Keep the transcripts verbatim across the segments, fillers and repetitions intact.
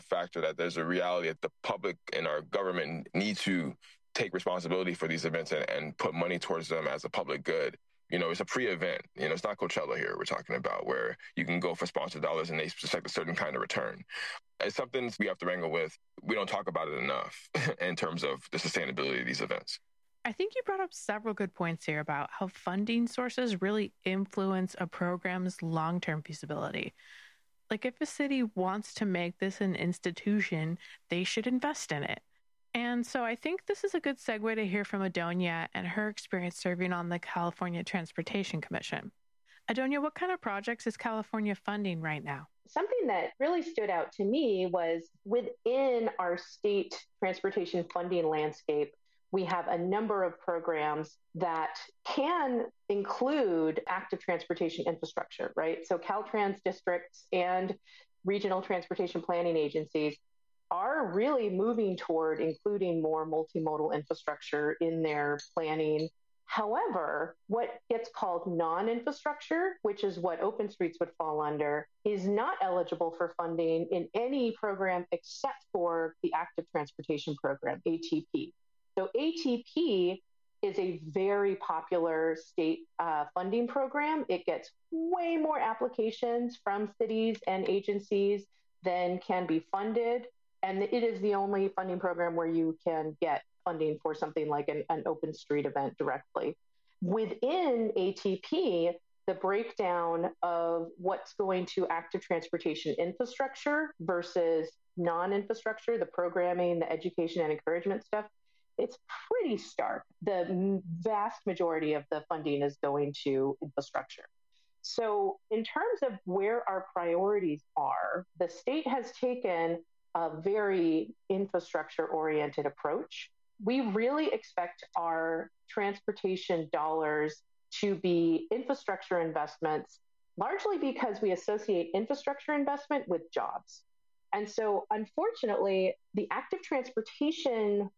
factor that there's a reality that the public and our government need to take responsibility for these events and, and put money towards them as a public good. You know, it's a pre-event. You know, it's not Coachella here we're talking about where you can go for sponsored dollars and they expect a certain kind of return. It's something we have to wrangle with. We don't talk about it enough in terms of the sustainability of these events. I think you brought up several good points here about how funding sources really influence a program's long-term feasibility. Like if a city wants to make this an institution, they should invest in it. And so I think this is a good segue to hear from Adonia and her experience serving on the California Transportation Commission. Adonia, what kind of projects is California funding right now? Something that really stood out to me was within our state transportation funding landscape, we have a number of programs that can include active transportation infrastructure, right? So Caltrans districts and regional transportation planning agencies are really moving toward including more multimodal infrastructure in their planning. However, what gets called non-infrastructure, which is what Open Streets would fall under, is not eligible for funding in any program except for the Active Transportation Program, A T P. So A T P is a very popular state uh, funding program. It gets way more applications from cities and agencies than can be funded. And it is the only funding program where you can get funding for something like an, an open street event directly. Within A T P, the breakdown of what's going to active transportation infrastructure versus non-infrastructure, the programming, the education and encouragement stuff, it's pretty stark. The vast majority of the funding is going to infrastructure. So in terms of where our priorities are, the state has taken a very infrastructure-oriented approach. We really expect our transportation dollars to be infrastructure investments, largely because we associate infrastructure investment with jobs. And so, unfortunately, the active transportation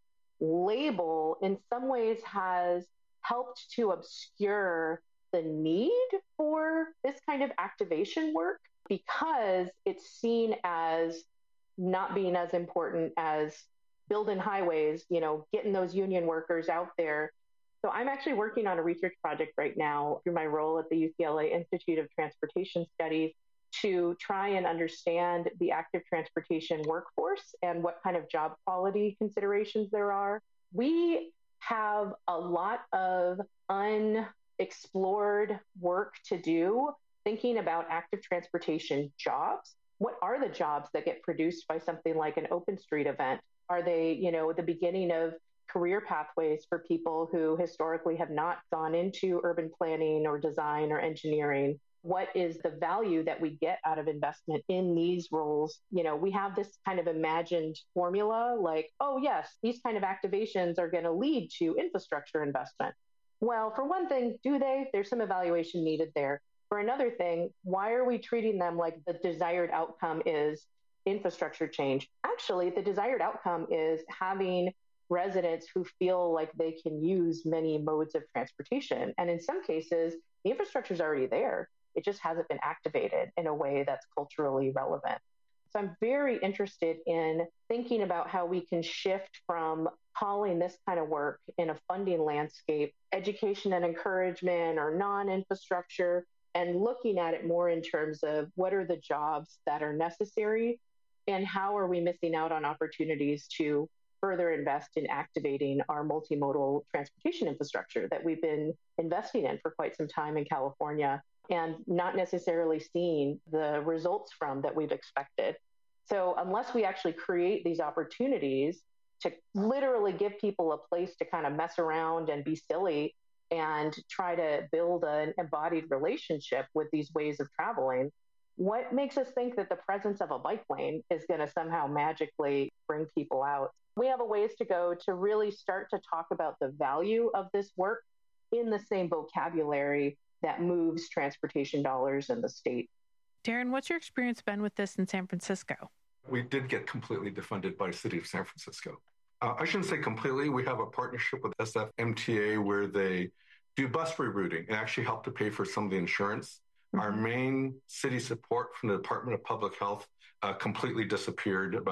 label in some ways has helped to obscure the need for this kind of activation work because it's seen as not being as important as building highways, you know, getting those union workers out there. So I'm actually working on a research project right now through my role at the U C L A Institute of Transportation Studies to try and understand the active transportation workforce and what kind of job quality considerations there are. We have a lot of unexplored work to do thinking about active transportation jobs. What are the jobs that get produced by something like an open street event? Are they, you know, the beginning of career pathways for people who historically have not gone into urban planning or design or engineering? What is the value that we get out of investment in these roles? You know, we have this kind of imagined formula like, oh, yes, these kind of activations are going to lead to infrastructure investment. Well, for one thing, do they? There's some evaluation needed there. For another thing, why are we treating them like the desired outcome is infrastructure change? Actually, the desired outcome is having residents who feel like they can use many modes of transportation. And in some cases, the infrastructure is already there. It just hasn't been activated in a way that's culturally relevant. So I'm very interested in thinking about how we can shift from calling this kind of work in a funding landscape, education and encouragement or non-infrastructure, and looking at it more in terms of what are the jobs that are necessary and how are we missing out on opportunities to further invest in activating our multimodal transportation infrastructure that we've been investing in for quite some time in California and not necessarily seeing the results from that we've expected. So unless we actually create these opportunities to literally give people a place to kind of mess around and be silly and try to build an embodied relationship with these ways of traveling, what makes us think that the presence of a bike lane is going to somehow magically bring people out? We have a ways to go to really start to talk about the value of this work in the same vocabulary that moves transportation dollars in the state. Darren, what's your experience been with this in San Francisco? We did get completely defunded by the city of San Francisco. Uh, I shouldn't say completely. We have a partnership with S F M T A where they do bus rerouting and actually help to pay for some of the insurance. Mm-hmm. Our main city support from the Department of Public Health uh, completely disappeared about